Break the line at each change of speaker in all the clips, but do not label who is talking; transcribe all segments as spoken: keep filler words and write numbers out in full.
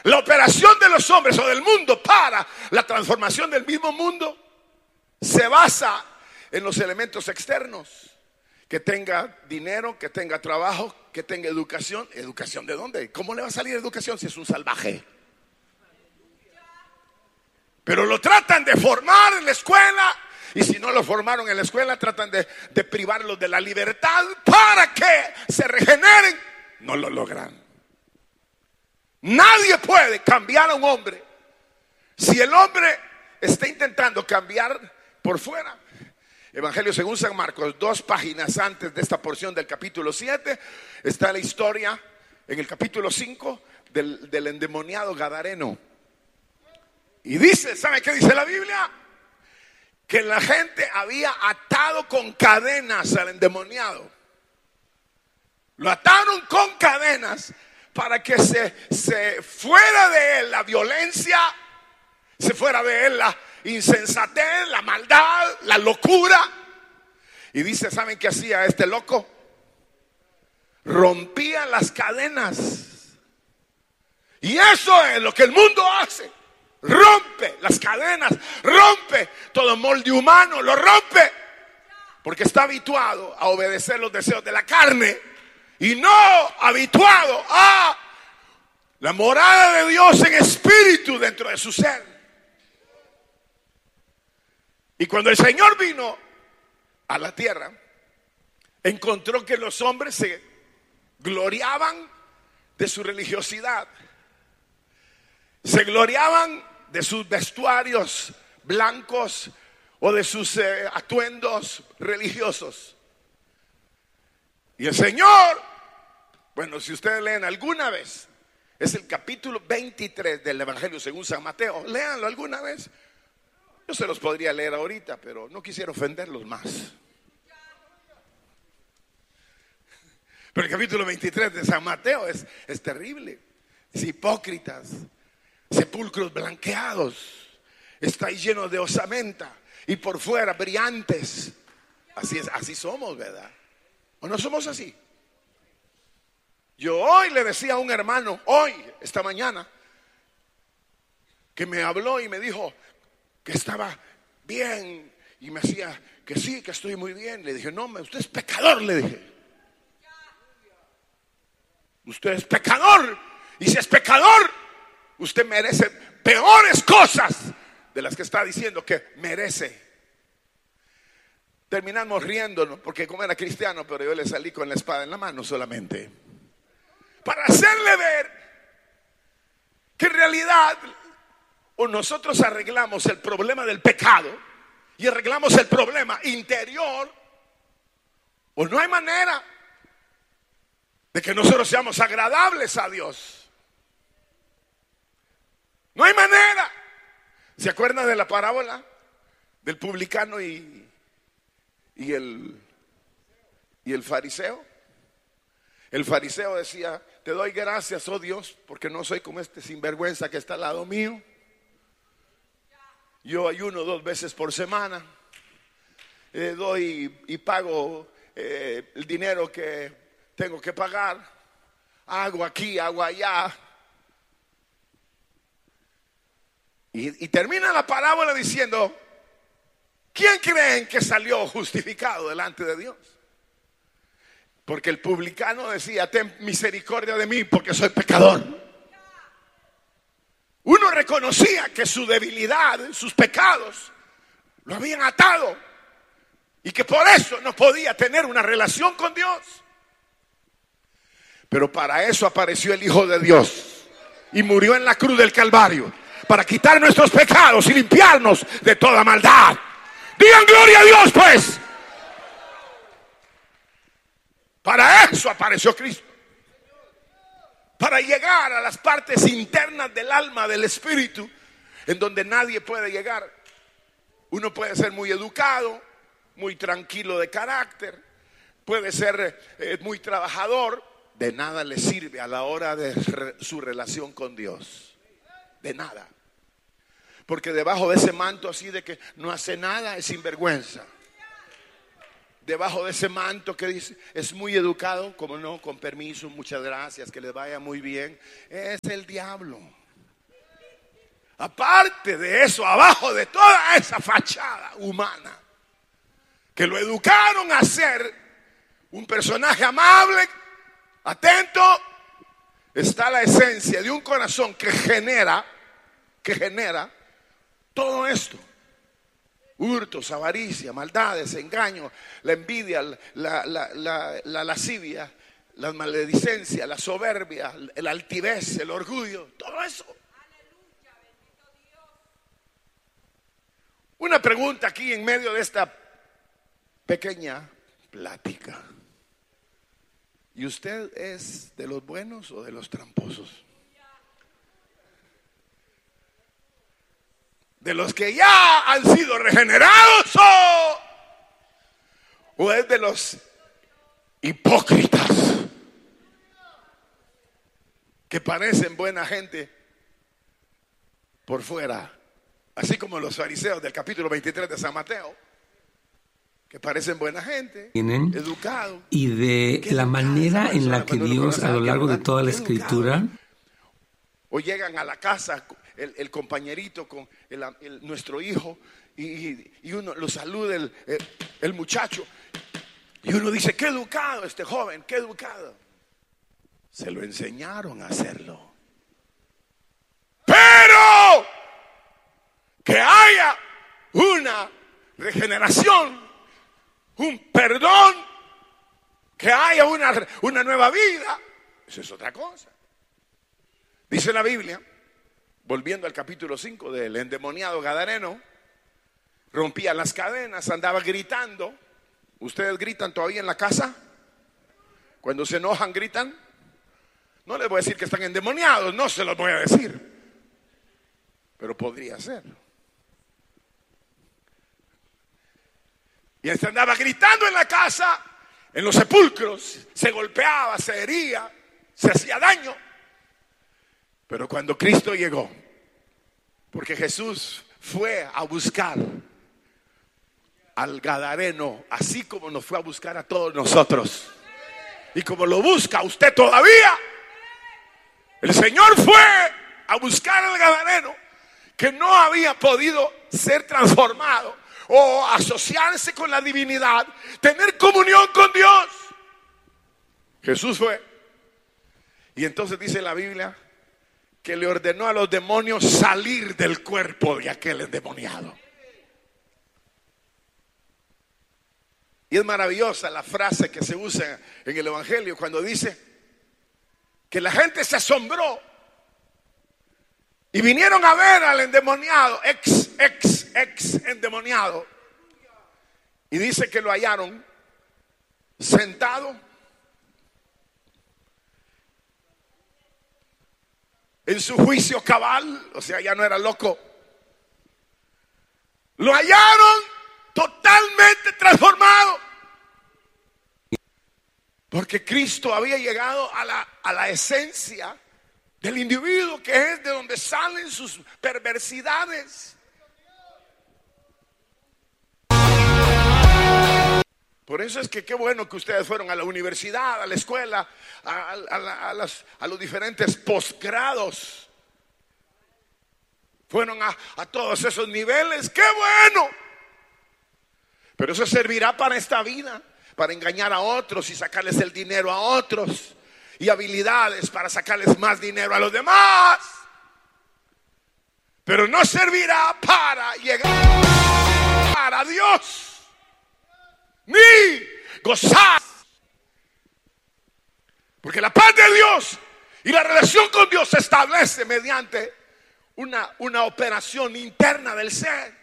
La operación de los hombres o del mundo para la transformación del mismo mundo se basa en los elementos externos. Que tenga dinero, que tenga trabajo, que tenga educación. ¿Educación de dónde? ¿Cómo le va a salir educación si es un salvaje? Pero lo tratan de formar en la escuela. Y si no lo formaron en la escuela, tratan de, de privarlos de la libertad para que se regeneren. No lo logran. Nadie puede cambiar a un hombre si el hombre está intentando cambiar por fuera. Evangelio según San Marcos, dos páginas antes de esta porción del capítulo siete, está la historia en el capítulo cinco del, del endemoniado gadareno. Y dice, ¿sabe qué dice la Biblia? Que la gente había atado con cadenas al endemoniado. Lo ataron con cadenas para que se, se fuera de él la violencia, se fuera de él la insensatez, la maldad, la locura. Y dice, ¿saben qué hacía este loco? Rompía las cadenas. Y eso es lo que el mundo hace. Rompe las cadenas, rompe todo molde humano, lo rompe. Porque está habituado a obedecer los deseos de la carne y no habituado a la morada de Dios en espíritu dentro de su ser. Y cuando el Señor vino a la tierra, encontró que los hombres se gloriaban de su religiosidad, se gloriaban de sus vestuarios blancos o de sus eh, atuendos religiosos. Y el Señor, bueno, si ustedes leen alguna vez, es el capítulo veintitrés del Evangelio según San Mateo, léanlo alguna vez. Yo se los podría leer ahorita, pero no quisiera ofenderlos más. Pero el capítulo veintitrés de San Mateo es, es terrible. Es hipócritas, sepulcros blanqueados, estáis llenos de osamenta y por fuera brillantes. Así es, así somos, ¿verdad? ¿O no somos así? Yo hoy le decía a un hermano, hoy, esta mañana, que me habló y me dijo que estaba bien y me decía que sí, que estoy muy bien. Le dije, no, usted es pecador, le dije. Usted es pecador. Y si es pecador, usted merece peores cosas de las que está diciendo que merece. Terminamos riéndonos porque como era cristiano, pero yo le salí con la espada en la mano solamente para hacerle ver que en realidad o nosotros arreglamos el problema del pecado y arreglamos el problema interior, o no hay manera de que nosotros seamos agradables a Dios. No hay manera. ¿Se acuerdan de la parábola del publicano y, y, el, y el fariseo? El fariseo decía, te doy gracias, oh Dios, porque no soy como este sinvergüenza que está al lado mío. Yo ayuno dos veces por semana, eh, doy y pago eh, el dinero que tengo que pagar, hago aquí, hago allá. Y, y termina la parábola diciendo, ¿quién creen que salió justificado delante de Dios? Porque el publicano decía, ten misericordia de mí porque soy pecador. Uno reconocía que su debilidad, sus pecados, lo habían atado y que por eso no podía tener una relación con Dios. Pero para eso apareció el Hijo de Dios y murió en la cruz del Calvario para quitar nuestros pecados y limpiarnos de toda maldad. Digan gloria a Dios, pues. Para eso apareció Cristo. Para llegar a las partes internas del alma, del espíritu, en donde nadie puede llegar. Uno puede ser muy educado, muy tranquilo de carácter, puede ser eh, muy trabajador. De nada le sirve a la hora de re, su relación con Dios. De nada. Porque debajo de ese manto así de que no hace nada es sinvergüenza. Debajo de ese manto que dice es muy educado, como no, con permiso, muchas gracias, que les vaya muy bien, es el diablo. aparte de eso, abajo de toda esa fachada humana, que lo educaron a ser un personaje amable, atento, está la esencia de un corazón que genera, que genera todo esto: hurtos, avaricia, maldades, engaños, la envidia, la, la, la, la lascivia, la maledicencia, la soberbia, el altivez, el orgullo, todo eso. Una pregunta aquí en medio de esta pequeña plática: ¿y usted es de los buenos o de los tramposos? ¿De los que ya han sido regenerados o, o es de los hipócritas que parecen buena gente por fuera, así como los fariseos del capítulo veintitrés de San Mateo, que parecen buena gente,
tienen,
educados,
y de la manera en la que Dios a lo largo de toda la escritura,
o llegan a la casa el, el compañerito con el, el, nuestro hijo, y, y uno lo saluda el, el, el muchacho, y uno dice: qué educado este joven, qué educado. Se lo enseñaron a hacerlo. Pero que haya una regeneración, un perdón, que haya una, una nueva vida, eso es otra cosa. Dice la Biblia, volviendo al capítulo cinco, del endemoniado gadareno, rompía las cadenas, andaba gritando. ¿Ustedes gritan todavía en la casa? Cuando se enojan, gritan. No les voy a decir que están endemoniados, no se los voy a decir, pero podría ser. Y él se andaba gritando en la casa, en los sepulcros, se golpeaba, se hería, se hacía daño. Pero cuando Cristo llegó, porque Jesús fue a buscar al gadareno, así como nos fue a buscar a todos nosotros, y como lo busca usted todavía, el Señor fue a buscar al gadareno que no había podido ser transformado o asociarse con la divinidad, tener comunión con Dios. Jesús fue, y entonces dice la Biblia que le ordenó a los demonios salir del cuerpo de aquel endemoniado. Y es maravillosa la frase que se usa en el Evangelio cuando dice que la gente se asombró y vinieron a ver al endemoniado, ex, ex, ex endemoniado. Y dice que lo hallaron sentado en su juicio cabal, o sea, ya no era loco. Lo hallaron totalmente transformado, porque Cristo había llegado a la, a la esencia del individuo, que es de donde salen sus perversidades. Por eso es que qué bueno que ustedes fueron a la universidad, a la escuela, a, a, a, a, las, a los diferentes posgrados. Fueron a, a todos esos niveles. ¡Qué bueno! Pero eso servirá para esta vida, para engañar a otros y sacarles el dinero a otros, y habilidades para sacarles más dinero a los demás. Pero no servirá para llegar para Dios, ni gozar. Porque la paz de Dios y la relación con Dios se establece mediante una, una operación interna del ser.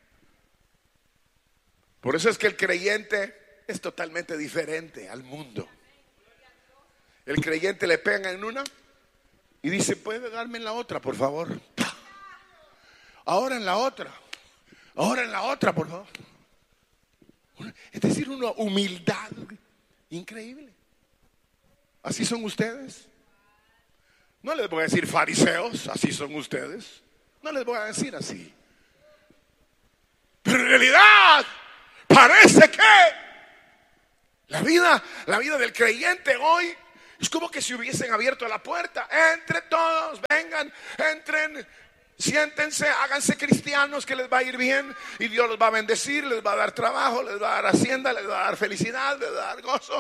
Por eso es que el creyente es totalmente diferente al mundo. El creyente le pega en una y dice: ¿puede darme en la otra, por favor? Ahora en la otra. Ahora en la otra, por favor. Es decir, una humildad increíble. Así son ustedes. No les voy a decir fariseos, así son ustedes. No les voy a decir así. Pero en realidad parece que la vida, la vida del creyente hoy es como que si hubiesen abierto la puerta. Entre todos, vengan, entren. Siéntense, háganse cristianos, que les va a ir bien y Dios los va a bendecir, les va a dar trabajo, les va a dar hacienda, les va a dar felicidad, les va a dar gozo.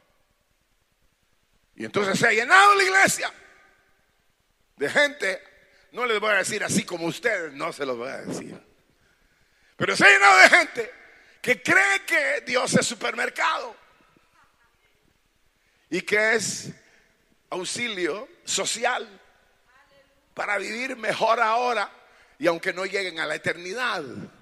Y entonces se ha llenado la iglesia de gente. No les voy a decir así como ustedes, no se los voy a decir, pero se ha llenado de gente que cree que Dios es supermercado y que es auxilio social para vivir mejor ahora y aunque no lleguen a la eternidad.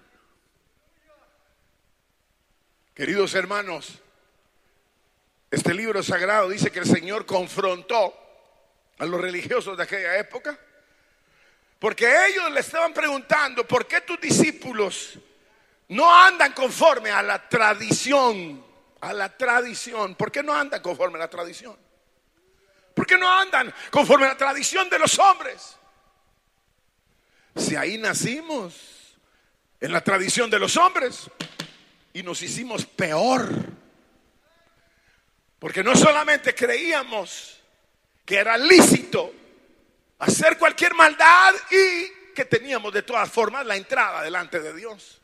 Queridos hermanos, este libro sagrado dice que el Señor confrontó a los religiosos de aquella época porque ellos le estaban preguntando: ¿por qué tus discípulos no andan conforme a la tradición? A la tradición. ¿Por qué no andan conforme a la tradición? ¿Por qué no andan conforme a la tradición de los hombres? Si ahí nacimos, en la tradición de los hombres, y nos hicimos peor. Porque no solamente creíamos que era lícito hacer cualquier maldad y que teníamos de todas formas la entrada delante de Dios.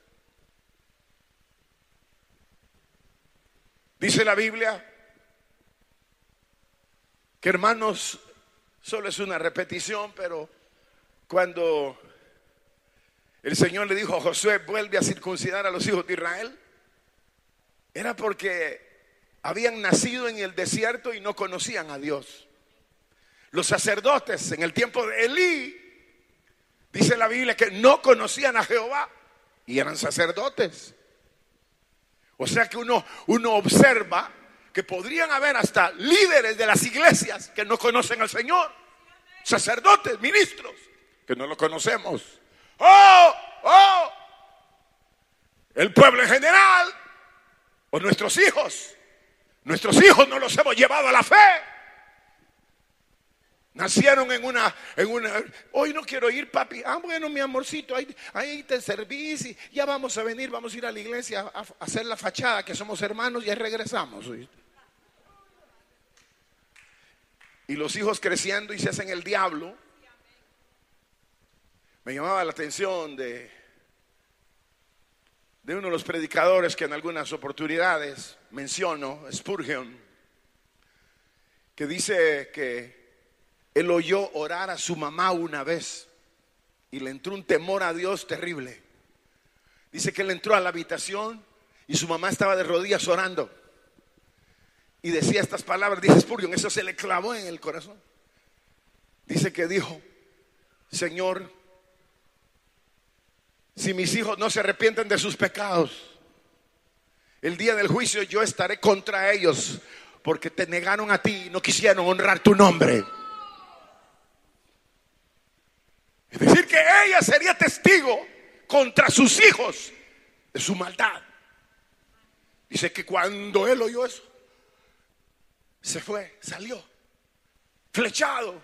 Dice la Biblia que, hermanos, solo es una repetición, pero cuando el Señor le dijo a Josué: vuelve a circuncidar a los hijos de Israel, era porque habían nacido en el desierto y no conocían a Dios. Los sacerdotes en el tiempo de Elí, dice la Biblia, que no conocían a Jehová y eran sacerdotes. O sea que uno, uno observa que podrían haber hasta líderes de las iglesias que no conocen al Señor, sacerdotes, ministros, que no lo conocemos. ¡Oh! ¡Oh! El pueblo en general, o nuestros hijos. Nuestros hijos no los hemos llevado a la fe. Nacieron en una, en una, hoy no quiero ir, papi. Ah, bueno, mi amorcito, ahí, ahí te servís y ya vamos a venir, vamos a ir a la iglesia a, a hacer la fachada, que somos hermanos, y ahí regresamos. Y los hijos creciendo y se hacen el diablo. Me llamaba la atención de, de uno de los predicadores que en algunas oportunidades menciono, Spurgeon, que dice que él oyó orar a su mamá una vez y le entró un temor a Dios terrible. Dice que él entró a la habitación y su mamá estaba de rodillas orando y decía estas palabras. Dice Spurgeon, eso se le clavó en el corazón. Dice que dijo: Señor, si mis hijos no se arrepienten de sus pecados, el día del juicio yo estaré contra ellos, porque te negaron a ti y no quisieron honrar tu nombre. Es decir, que ella sería testigo contra sus hijos de su maldad. Dice que cuando él oyó eso, se fue, salió flechado.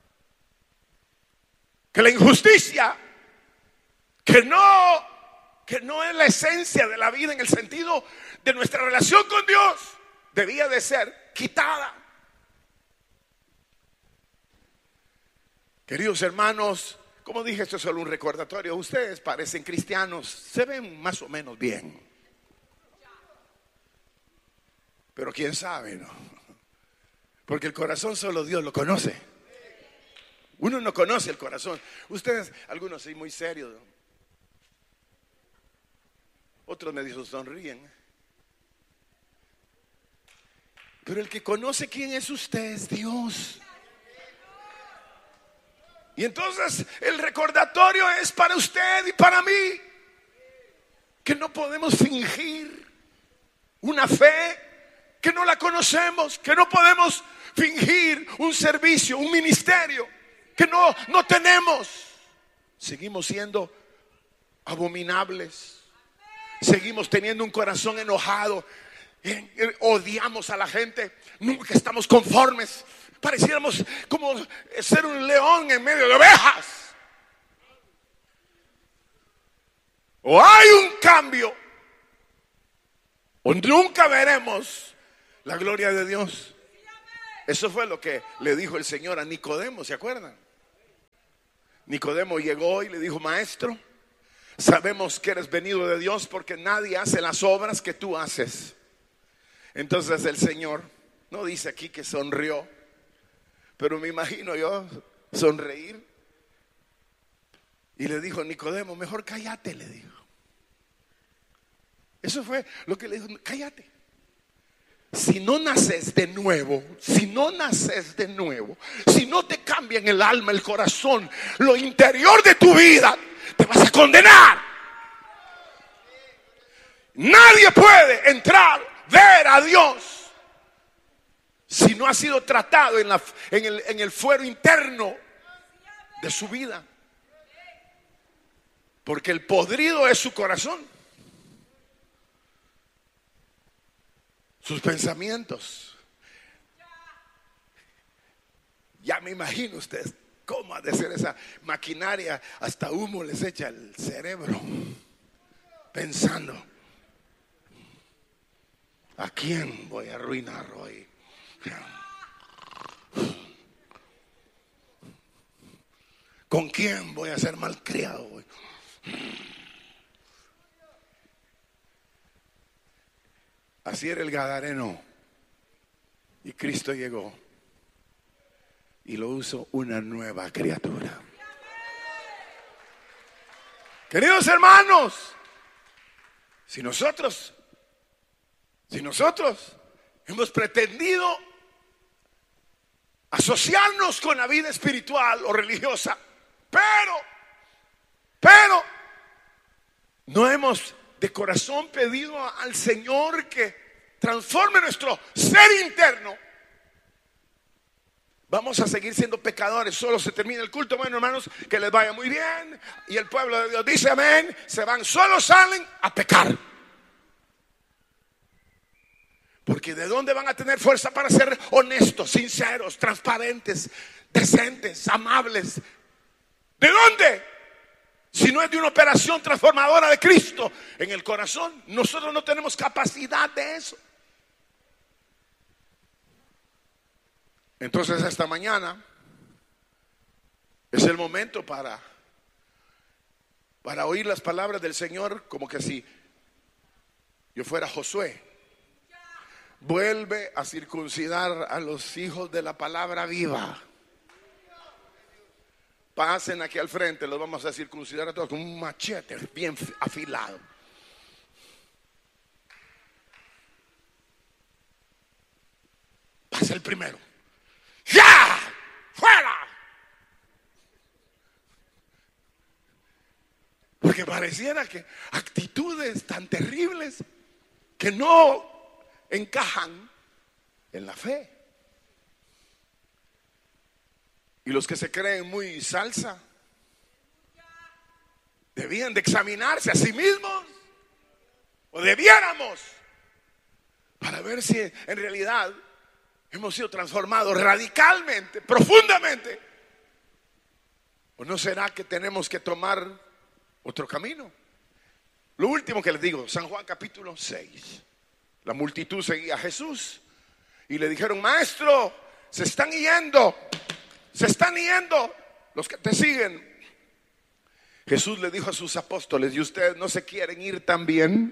Que la injusticia, que no, que no es la esencia de la vida en el sentido de nuestra relación con Dios, debía de ser quitada. Queridos hermanos, como dije, esto es solo un recordatorio. Ustedes parecen cristianos, se ven más o menos bien, pero quién sabe, ¿no? Porque el corazón solo Dios lo conoce. Uno no conoce el corazón. Ustedes, algunos sí muy serios, ¿no? Otros medio sonríen. Pero el que conoce quién es usted es Dios. Y entonces el recordatorio es para usted y para mí, que no podemos fingir una fe que no la conocemos, que no podemos fingir un servicio, un ministerio que no, no tenemos. Seguimos siendo abominables, seguimos teniendo un corazón enojado, odiamos a la gente, nunca estamos conformes. Pareciéramos como ser un león en medio de ovejas. O hay un cambio, o nunca veremos la gloria de Dios. Eso fue lo que le dijo el Señor a Nicodemo, ¿se acuerdan? Nicodemo llegó y le dijo: maestro, sabemos que eres venido de Dios, porque nadie hace las obras que tú haces. Entonces el Señor, no dice aquí que sonrió, pero me imagino yo sonreír, y le dijo: Nicodemo, mejor cállate, le dijo. Eso fue lo que le dijo: cállate. Si no naces de nuevo, si no naces de nuevo, si no te cambian el alma, el corazón, lo interior de tu vida, te vas a condenar. Nadie puede entrar, ver a Dios, si no ha sido tratado en, la, en, el, en el fuero interno de su vida. Porque el podrido es su corazón, sus pensamientos. Ya me imagino ustedes cómo ha de ser esa maquinaria, hasta humo les echa el cerebro, pensando: ¿a quién voy a arruinar hoy? ¿Con quién voy a ser malcriado hoy? Así era el gadareno, y Cristo llegó y lo hizo una nueva criatura. Queridos hermanos, si nosotros si nosotros hemos pretendido asociarnos con la vida espiritual o religiosa, pero pero no hemos de corazón pedido al Señor que transforme nuestro ser interno, vamos a seguir siendo pecadores. Solo se termina el culto, bueno, hermanos, que les vaya muy bien, y el pueblo de Dios dice amén, se van, solo salen a pecar. Porque ¿de dónde van a tener fuerza para ser honestos, sinceros, transparentes, decentes, amables? ¿De dónde? Si no es de una operación transformadora de Cristo en el corazón. Nosotros no tenemos capacidad de eso. Entonces esta mañana es el momento para para oír las palabras del Señor, como que si yo fuera Josué. Vuelve a circuncidar a los hijos de la palabra viva. Pasen aquí al frente, los vamos a circuncidar a todos con un machete bien afilado. Pasa el primero. ¡Ya! ¡Fuera! Porque pareciera que actitudes tan terribles que no encajan en la fe. Y los que se creen muy salsa debían de examinarse a sí mismos, o debiéramos, para ver si en realidad hemos sido transformados radicalmente, profundamente, o no será que tenemos que tomar otro camino. Lo último que les digo, San Juan capítulo seis. La multitud seguía a Jesús y le dijeron: maestro, se están yendo, se están yendo los que te siguen. Jesús le dijo a sus apóstoles: ¿y ustedes no se quieren ir también?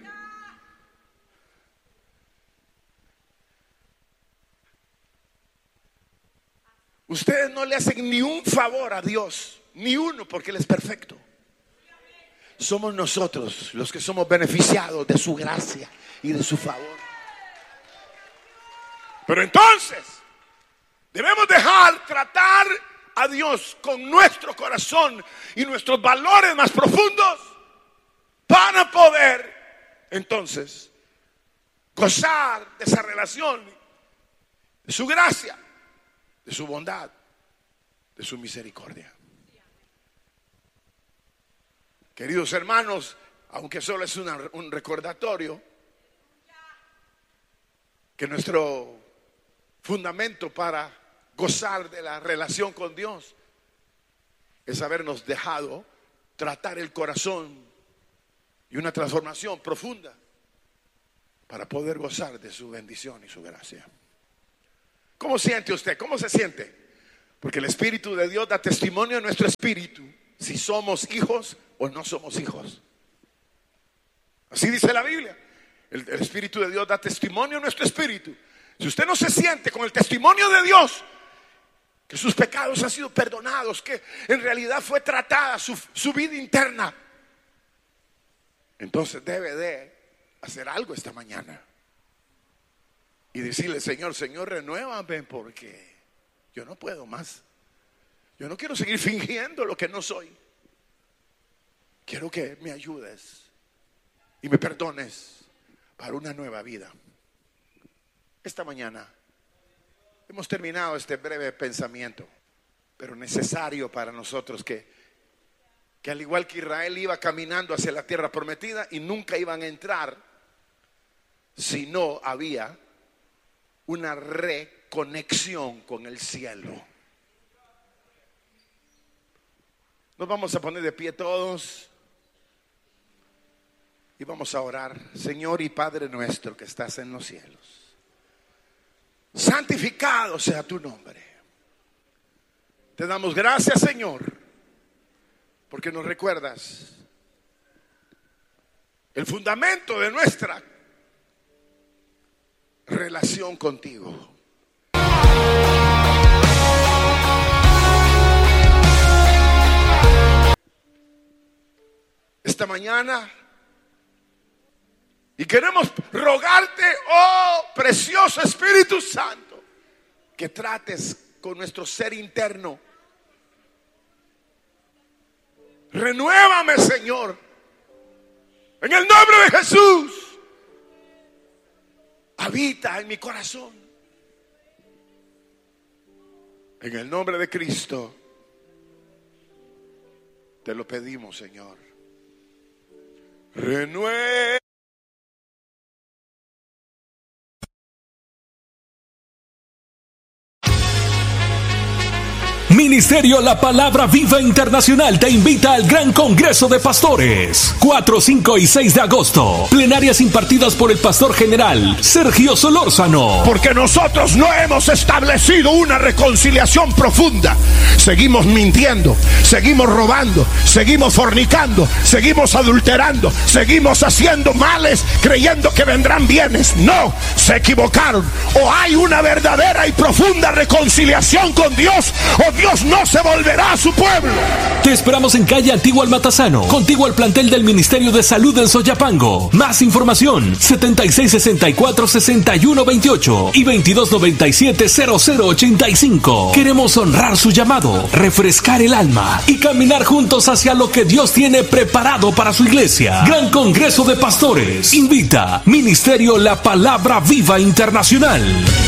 Ustedes no le hacen ni un favor a Dios, ni uno, porque Él es perfecto. Somos nosotros los que somos beneficiados de su gracia y de su favor. Pero entonces debemos dejar tratar a Dios con nuestro corazón y nuestros valores más profundos, para poder entonces gozar de esa relación, de su gracia, de su bondad, de su misericordia. Queridos hermanos, aunque solo es una, un recordatorio, que nuestro fundamento para gozar de la relación con Dios es habernos dejado tratar el corazón y una transformación profunda para poder gozar de su bendición y su gracia. ¿Cómo siente usted? ¿Cómo se siente? Porque el Espíritu de Dios da testimonio a nuestro espíritu si somos hijos o no somos hijos. Así dice la Biblia. El, el Espíritu de Dios da testimonio a nuestro espíritu. Si usted no se siente con el testimonio de Dios, que sus pecados han sido perdonados, que en realidad fue tratada su, su vida interna, entonces debe de hacer algo esta mañana y decirle: Señor, Señor, renuévame, porque yo no puedo más. Yo no quiero seguir fingiendo lo que no soy. Quiero que me ayudes y me perdones para una nueva vida. Esta mañana hemos terminado este breve pensamiento, pero necesario para nosotros, que, que al igual que Israel iba caminando hacia la tierra prometida y nunca iban a entrar si no había una reconexión con el cielo. Nos vamos a poner de pie todos y vamos a orar. Señor y Padre nuestro que estás en los cielos, santificado sea tu nombre. Te damos gracias, Señor, porque nos recuerdas el fundamento de nuestra relación contigo. Esta mañana, y queremos rogarte, oh precioso Espíritu Santo, que trates con nuestro ser interno. Renuévame, Señor, en el nombre de Jesús. Habita en mi corazón. En el nombre de Cristo te lo pedimos, Señor. Renueva.
Ministerio La Palabra Viva Internacional te invita al Gran Congreso de Pastores, cuatro, cinco y seis de agosto. Plenarias impartidas por el pastor general Sergio Solórzano.
Porque nosotros no hemos establecido una reconciliación profunda. Seguimos mintiendo, seguimos robando, seguimos fornicando, seguimos adulterando, seguimos haciendo males creyendo que vendrán bienes. No, se equivocaron. O hay una verdadera y profunda reconciliación con Dios, o Dios no se volverá a su pueblo.
Te esperamos en calle Antigua Almatazano, contiguo al plantel del Ministerio de Salud en Soyapango. Más información: setenta y seis sesenta y cuatro sesenta y uno veintiocho y veintidós noventa y siete cero cero ochenta y cinco. Queremos honrar su llamado, refrescar el alma y caminar juntos hacia lo que Dios tiene preparado para su iglesia. Gran Congreso de Pastores invita Ministerio La Palabra Viva Internacional.